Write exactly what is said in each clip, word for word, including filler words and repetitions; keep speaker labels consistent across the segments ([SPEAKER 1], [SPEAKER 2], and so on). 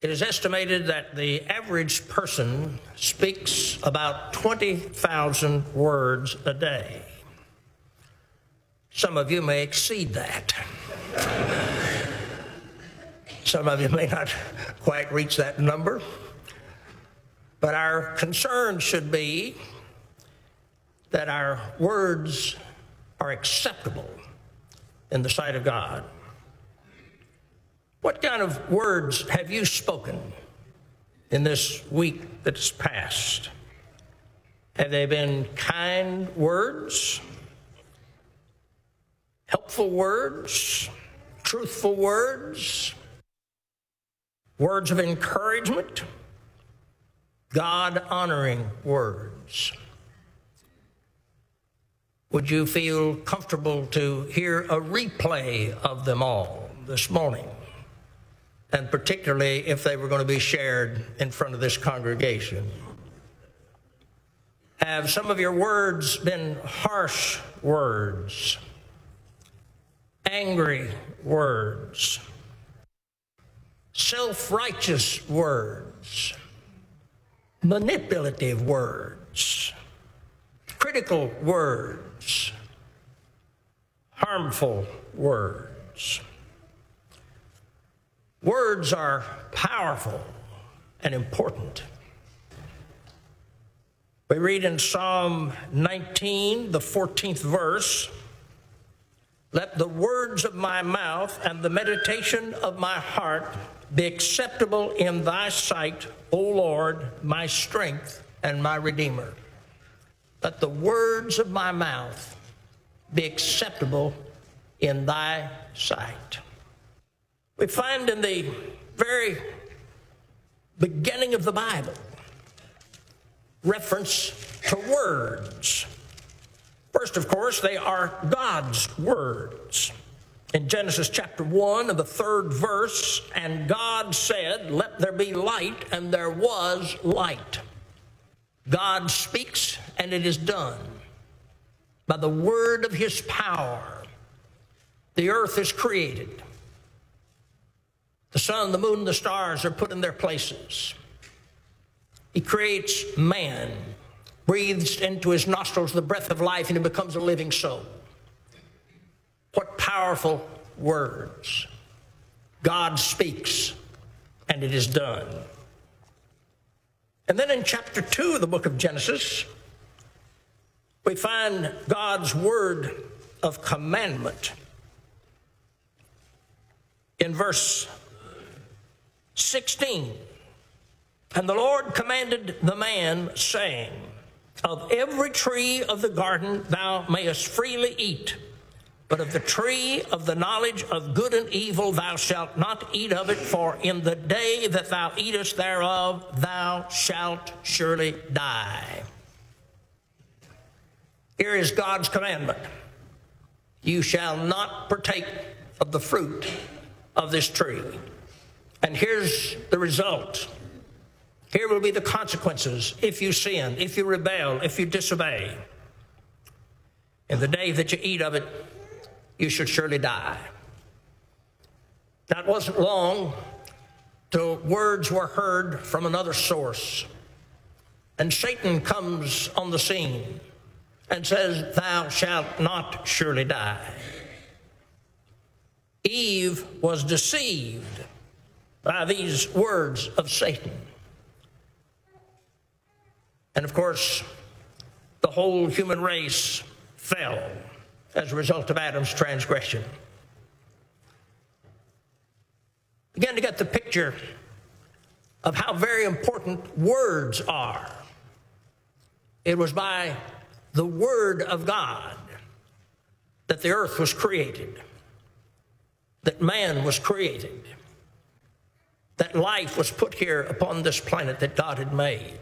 [SPEAKER 1] It is estimated that the average person speaks about twenty thousand words a day. Some of you may exceed that. Some of you may not quite reach that number. But our concern should be that our words are acceptable in the sight of God. What kind of words have you spoken in this week that's passed? Have they been kind words, helpful words, truthful words, words of encouragement, God-honoring words? Would you feel comfortable to hear a replay of them all this morning? And particularly if they were going to be shared in front of this congregation. Have some of your words been harsh words, angry words, self-righteous words, manipulative words, critical words, harmful words? Words are powerful and important. We read in Psalm nineteen, the fourteenth verse, "Let the words of my mouth and the meditation of my heart be acceptable in thy sight, O Lord, my strength and my Redeemer." Let the words of my mouth be acceptable in thy sight. We find in the very beginning of the Bible reference to words. First, of course, they are God's words. In Genesis chapter one of the third verse, "And God said, let there be light, and there was light." God speaks, and it is done. By the word of his power, the earth is created. The sun, the moon, and the stars are put in their places. He creates man, breathes into his nostrils the breath of life, and he becomes a living soul. What powerful words. God speaks, and it is done. And then in chapter two of the book of Genesis, we find God's word of commandment. In verse sixteen, "And the Lord commanded the man, saying, Of every tree of the garden thou mayest freely eat, but of the tree of the knowledge of good and evil thou shalt not eat of it, for in the day that thou eatest thereof thou shalt surely die." Here is God's commandment. You shall not partake of the fruit of this tree. And here's the result. Here will be the consequences if you sin, if you rebel, if you disobey. In the day that you eat of it, you should surely die. Now, it wasn't long till words were heard from another source. And Satan comes on the scene and says, "Thou shalt not surely die." Eve was deceived by these words of Satan. And of course, the whole human race fell as a result of Adam's transgression. Begin to get the picture of how very important words are. It was by the word of God that the earth was created, that man was created, that life was put here upon this planet that God had made.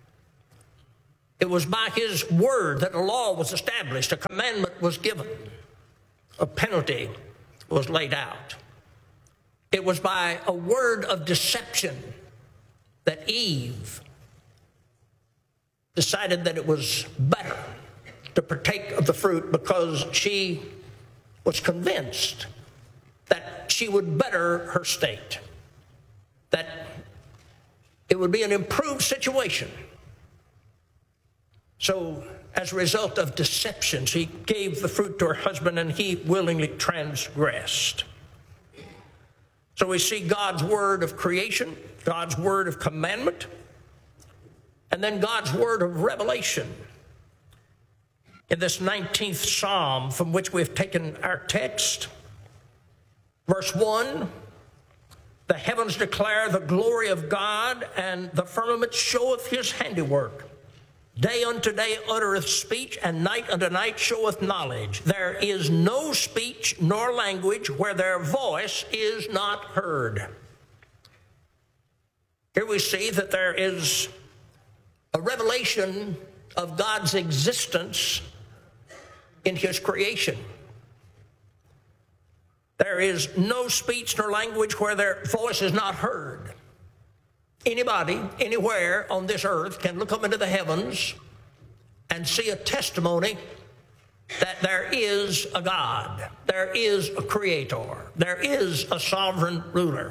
[SPEAKER 1] It was by his word that a law was established, a commandment was given, a penalty was laid out. It was by a word of deception that Eve decided that it was better to partake of the fruit because she was convinced that she would better her state, that it would be an improved situation. So as a result of deception, she gave the fruit to her husband, and he willingly transgressed. So we see God's word of creation, God's word of commandment, and then God's word of revelation. In this nineteenth Psalm from which we've taken our text, verse one, the heavens declare the glory of God, and the firmament showeth his handiwork. Day unto day uttereth speech, and night unto night showeth knowledge. There is no speech nor language where their voice is not heard. Here we see that there is a revelation of God's existence in his creation. There is no speech nor language where their voice is not heard. Anybody, anywhere on this earth can look up into the heavens and see a testimony that there is a God, there is a creator, there is a sovereign ruler.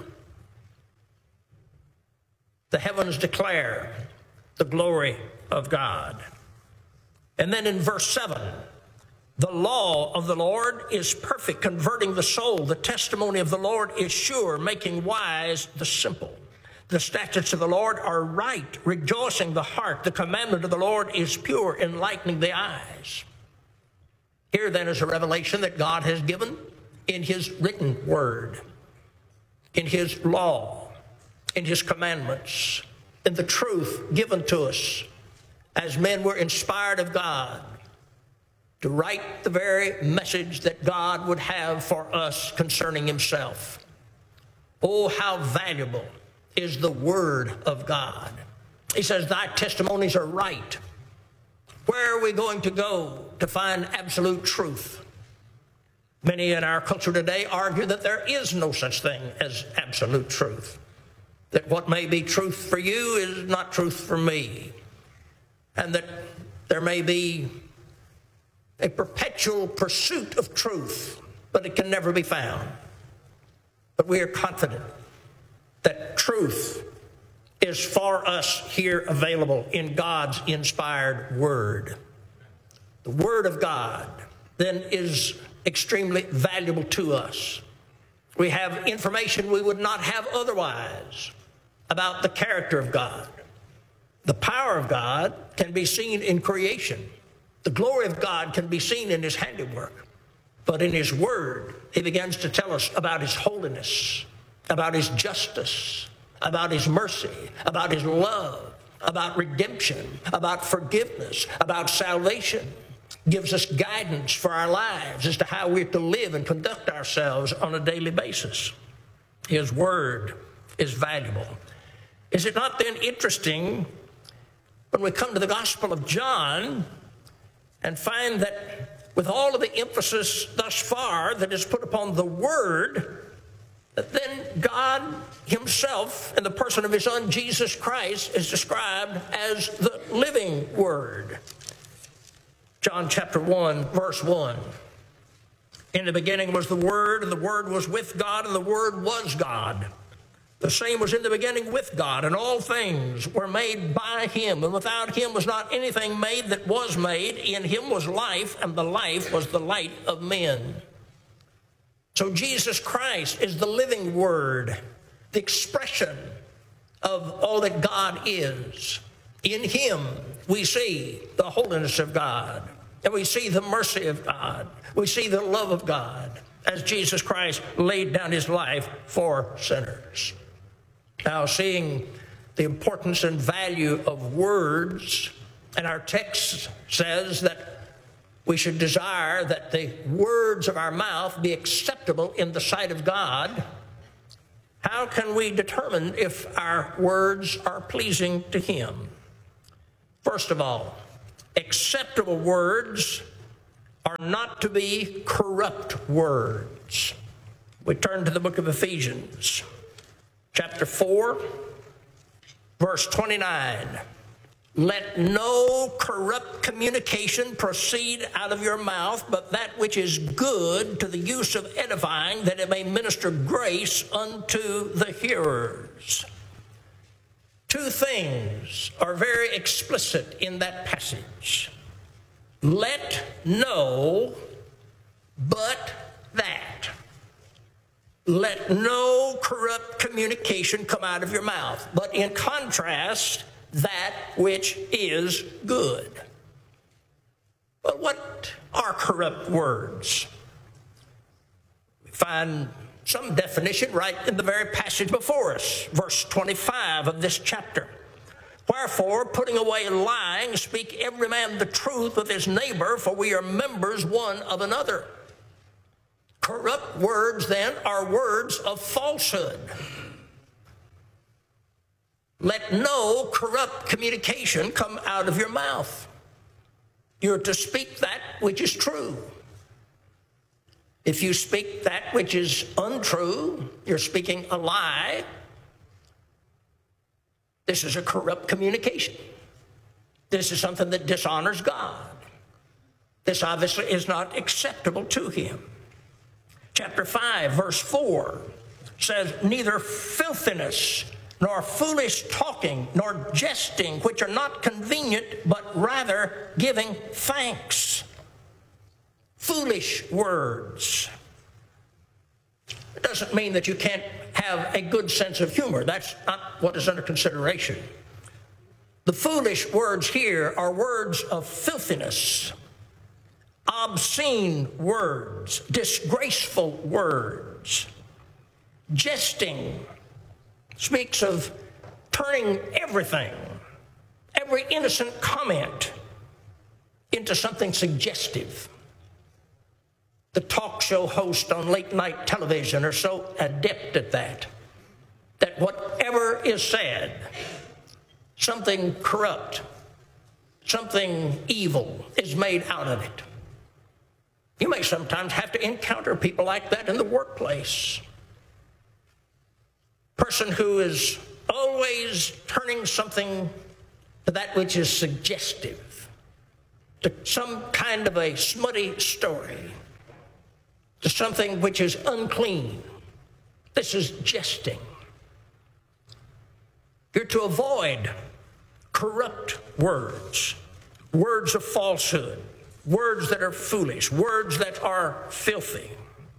[SPEAKER 1] The heavens declare the glory of God. And then in verse seven, the law of the Lord is perfect, converting the soul. The testimony of the Lord is sure, making wise the simple. The statutes of the Lord are right, rejoicing the heart. The commandment of the Lord is pure, enlightening the eyes. Here then is a revelation that God has given in his written word, in his law, in his commandments, in the truth given to us as men were inspired of God to write the very message that God would have for us concerning himself. Oh, how valuable is the word of God. He says, thy testimonies are right. Where are we going to go to find absolute truth? Many in our culture today argue that there is no such thing as absolute truth, that what may be truth for you is not truth for me, and that there may be a perpetual pursuit of truth, but it can never be found. But we are confident that truth is for us here available in God's inspired word. The word of God then is extremely valuable to us. We have information we would not have otherwise about the character of God. The power of God can be seen in creation. The glory of God can be seen in his handiwork. But in his word, he begins to tell us about his holiness, about his justice, about his mercy, about his love, about redemption, about forgiveness, about salvation. Gives us guidance for our lives as to how we're to live and conduct ourselves on a daily basis. His word is valuable. Is it not then interesting when we come to the Gospel of John and find that with all of the emphasis thus far that is put upon the word, then God himself, in the person of his Son, Jesus Christ, is described as the living word. John chapter one, verse one. In the beginning was the Word, and the Word was with God, and the Word was God. The same was in the beginning with God, and all things were made by him, and without him was not anything made that was made. In him was life, and the life was the light of men. So Jesus Christ is the living word, the expression of all that God is. In him we see the holiness of God, and we see the mercy of God. We see the love of God as Jesus Christ laid down his life for sinners. Now, seeing the importance and value of words, and our text says that we should desire that the words of our mouth be acceptable in the sight of God. How can we determine if our words are pleasing to him? First of all, acceptable words are not to be corrupt words. We turn to the book of Ephesians, chapter four, verse twenty-nine. Let no corrupt communication proceed out of your mouth, but that which is good to the use of edifying, that it may minister grace unto the hearers. Two things are very explicit in that passage. Let no but that. Let no corrupt communication come out of your mouth, but in contrast, that which is good. But what are corrupt words? We find some definition right in the very passage before us, verse twenty-five of this chapter. Wherefore, putting away lying, speak every man the truth with his neighbor, for we are members one of another. Corrupt words, then, are words of falsehood. Let no corrupt communication come out of your mouth. You're to speak that which is true. If you speak that which is untrue, you're speaking a lie. This is a corrupt communication. This is something that dishonors God. This obviously is not acceptable to him. Chapter five, verse four says, neither filthiness, nor foolish talking, nor jesting, which are not convenient, but rather giving thanks. Foolish words. It doesn't mean that you can't have a good sense of humor. That's not what is under consideration. The foolish words here are words of filthiness, obscene words, disgraceful words. Jesting speaks of turning everything, every innocent comment, into something suggestive. The talk show hosts on late night television are so adept at that, that whatever is said, something corrupt, something evil is made out of it. You may sometimes have to encounter people like that in the workplace. Person who is always turning something to that which is suggestive, to some kind of a smutty story, to something which is unclean. This is jesting. You're to avoid corrupt words, words of falsehood, words that are foolish, words that are filthy.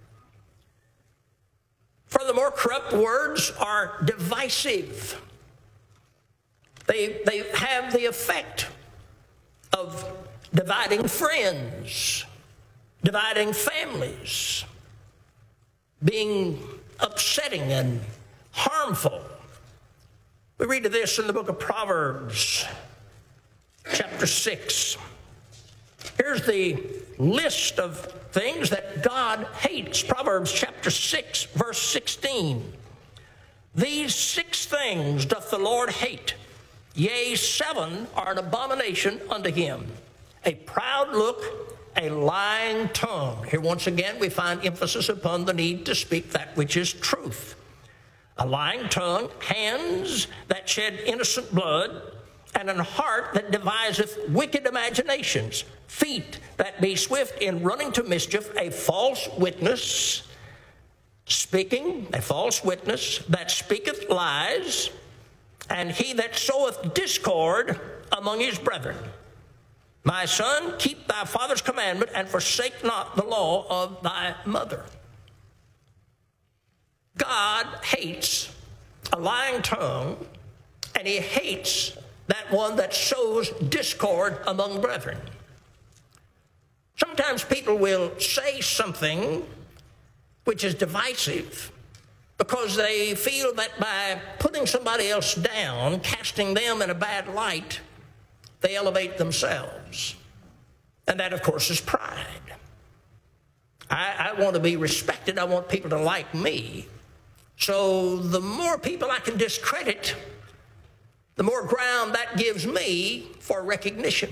[SPEAKER 1] Furthermore, corrupt words are divisive. They, they have the effect of dividing friends, dividing families, being upsetting and harmful. We read of this in the book of Proverbs, chapter six. Here's the list of things that God hates. Proverbs chapter six, verse sixteen. These six things doth the Lord hate, yea, seven are an abomination unto him. A proud look, a lying tongue. Here once again we find emphasis upon the need to speak that which is truth. A lying tongue, hands that shed innocent blood, and an heart that deviseth wicked imaginations, feet that be swift in running to mischief, a false witness, speaking, a false witness, that speaketh lies, and he that soweth discord among his brethren. My son, keep thy father's commandment, and forsake not the law of thy mother. God hates a lying tongue, and he hates that one that sows discord among brethren. Sometimes people will say something which is divisive because they feel that by putting somebody else down, casting them in a bad light, they elevate themselves. And that, of course, is pride. I, I want to be respected. I want people to like me. So the more people I can discredit, the more ground that gives me for recognition.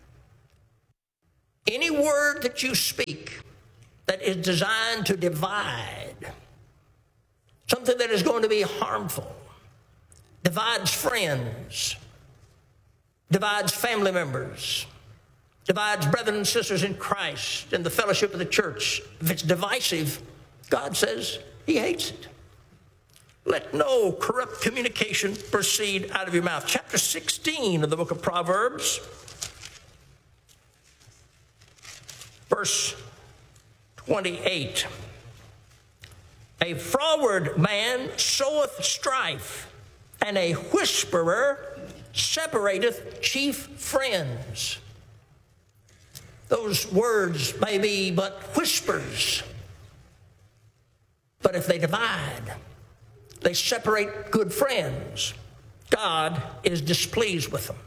[SPEAKER 1] Any word that you speak that is designed to divide, something that is going to be harmful, divides friends, divides family members, divides brethren and sisters in Christ and the fellowship of the church. If it's divisive, God says he hates it. let no corrupt communication proceed out of your mouth. Chapter sixteen of the book of Proverbs, verse twenty-eight. A froward man soweth strife, and a whisperer separateth chief friends. Those words may be but whispers, but if they divide, they separate good friends. God is displeased with them.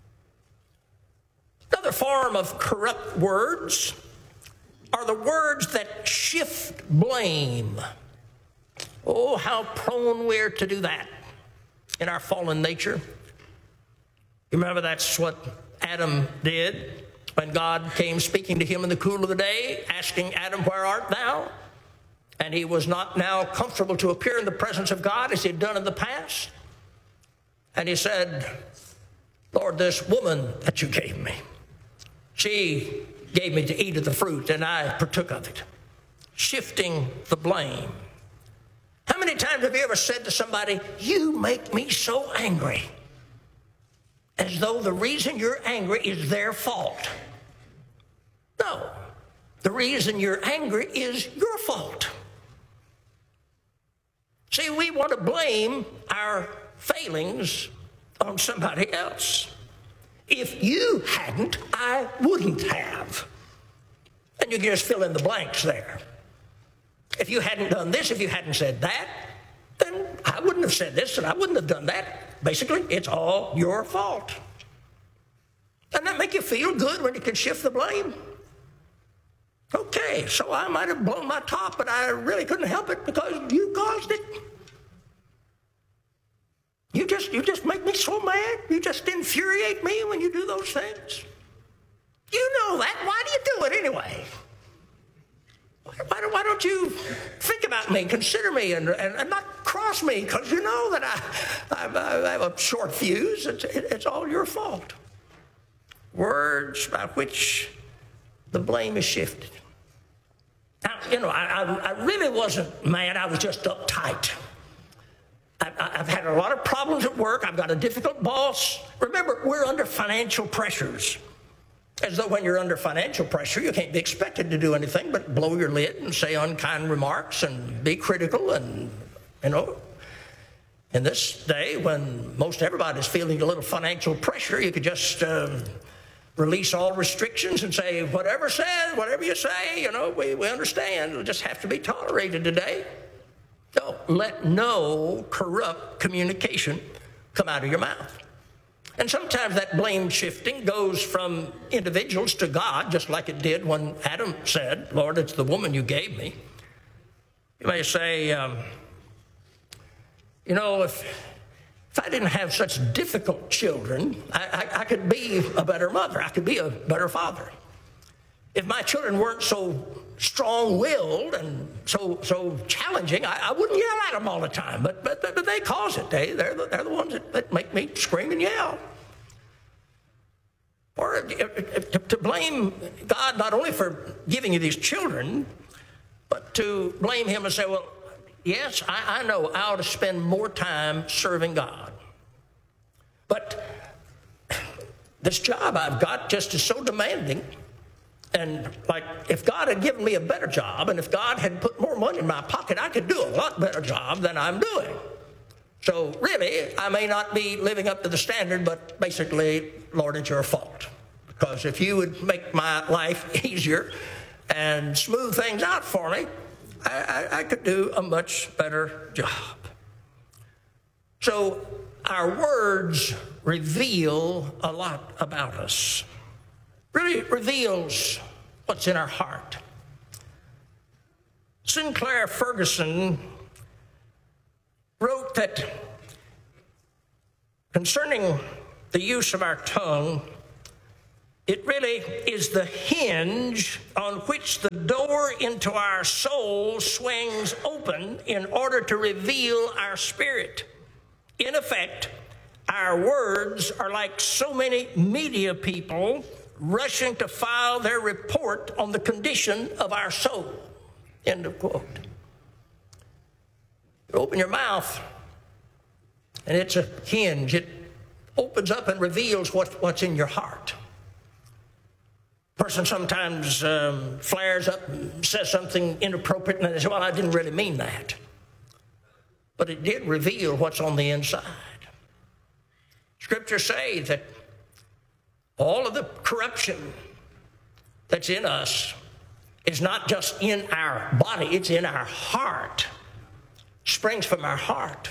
[SPEAKER 1] Another form of corrupt words are the words that shift blame. Oh, how prone we're to do that in our fallen nature. You remember that's what Adam did when God came speaking to him in the cool of the day, asking Adam, where art thou? And he was not now comfortable to appear in the presence of God as he had done in the past. And he said, Lord, this woman that you gave me, she gave me to eat of the fruit, and I partook of it. Shifting the blame. How many times have you ever said to somebody, you make me so angry, as though the reason you're angry is their fault? No. The reason you're angry is your fault. See, we want to blame our failings on somebody else. If you hadn't, I wouldn't have. And you can just fill in the blanks there. If you hadn't done this, if you hadn't said that, then I wouldn't have said this and I wouldn't have done that. Basically, it's all your fault. Doesn't that make you feel good when you can shift the blame? Okay, so I might have blown my top, but I really couldn't help it because you caused it. You just, you just make me so mad. You just infuriate me when you do those things. You know that. Why do you do it anyway? Why, why don't you think about me, consider me, and, and, and not cross me because you know that I, I, I have a short fuse. It's, it's all your fault. Words by which the blame is shifted. Now, you know, I, I, I really wasn't mad. I was just uptight. I, I've had a lot of problems at work. I've got a difficult boss. Remember, we're under financial pressures. As though when you're under financial pressure, you can't be expected to do anything but blow your lid and say unkind remarks and be critical. And, you know, in this day when most everybody's feeling a little financial pressure, you could just um, release all restrictions and say, whatever said, whatever you say, you know, we, we understand. It'll just have to be tolerated today. So let no corrupt communication come out of your mouth. And sometimes that blame shifting goes from individuals to God, just like it did when Adam said, Lord, it's the woman you gave me. You may say, um, you know, if, if I didn't have such difficult children, I, I, I could be a better mother. I could be a better father. If my children weren't so strong-willed and so so challenging, I, I wouldn't yell at them all the time. But but, but they cause it. They, they're, the, they're the ones that, that make me scream and yell. Or to, to blame God not only for giving you these children, but to blame him and say, well, yes, I, I know I ought to spend more time serving God. But this job I've got just is so demanding. And like, if God had given me a better job, and if God had put more money in my pocket, I could do a lot better job than I'm doing. So really, I may not be living up to the standard, but basically, Lord, it's your fault. Because if you would make my life easier and smooth things out for me, I, I, I could do a much better job. So our words reveal a lot about us. Really reveals what's in our heart. Sinclair Ferguson wrote that concerning the use of our tongue, it really is the hinge on which the door into our soul swings open in order to reveal our spirit. In effect, our words are like so many media people rushing to file their report on the condition of our soul. End of quote. You open your mouth, and it's a hinge. It opens up and reveals what, what's in your heart. A person sometimes um, flares up and says something inappropriate, and they say, well, I didn't really mean that. But it did reveal what's on the inside. Scriptures say that all of the corruption that's in us is not just in our body, it's in our heart. It springs from our heart.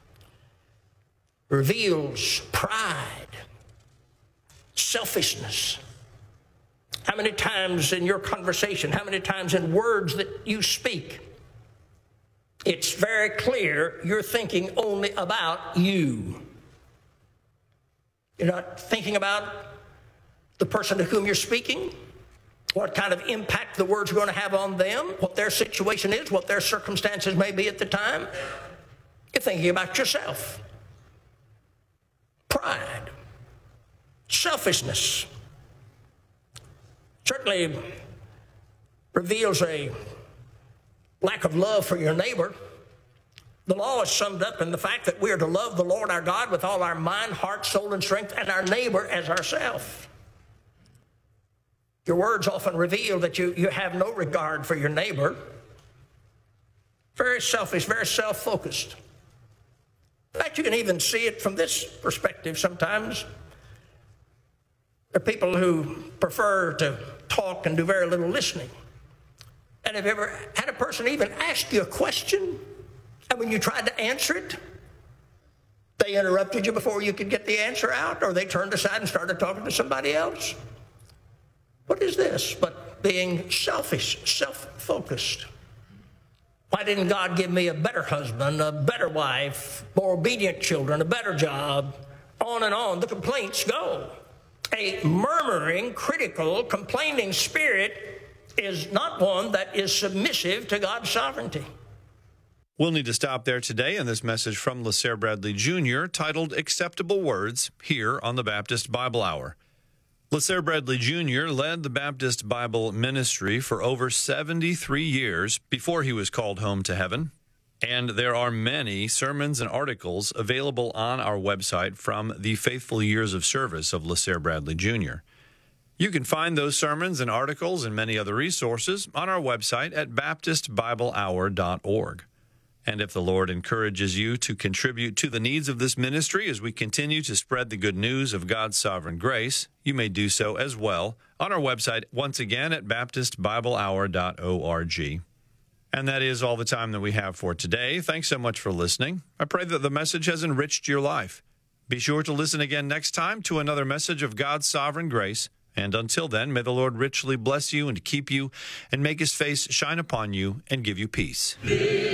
[SPEAKER 1] Reveals pride, selfishness. How many times in your conversation, how many times in words that you speak, it's very clear you're thinking only about you. You're not thinking about the person to whom you're speaking, what kind of impact the words are going to have on them, what their situation is, what their circumstances may be at the time. You're thinking about yourself. Pride, selfishness, certainly reveals a lack of love for your neighbor. The law is summed up in the fact that we are to love the Lord our God with all our mind, heart, soul, and strength, and our neighbor as ourselves. Your words often reveal that you, you have no regard for your neighbor. Very selfish, very self-focused. In fact, you can even see it from this perspective sometimes. There are people who prefer to talk and do very little listening. And have you ever had a person even ask you a question, and when you tried to answer it, they interrupted you before you could get the answer out, or they turned aside and started talking to somebody else? What is this but being selfish, self-focused? Why didn't God give me a better husband, a better wife, more obedient children, a better job? On and on the complaints go. A murmuring, critical, complaining spirit is not one that is submissive to God's sovereignty.
[SPEAKER 2] We'll need to stop there today in this message from LaSair Bradley Junior titled Acceptable Words here on the Baptist Bible Hour. LaSair Bradley Junior led the Baptist Bible ministry for over seventy-three years before he was called home to heaven. And there are many sermons and articles available on our website from the faithful years of service of LaSair Bradley Junior You can find those sermons and articles and many other resources on our website at baptist bible hour dot org. And if the Lord encourages you to contribute to the needs of this ministry as we continue to spread the good news of God's sovereign grace, you may do so as well on our website, once again at baptist bible hour dot org. And that is all the time that we have for today. Thanks so much for listening. I pray that the message has enriched your life. Be sure to listen again next time to another message of God's sovereign grace. And until then, may the Lord richly bless you and keep you and make his face shine upon you and give you peace.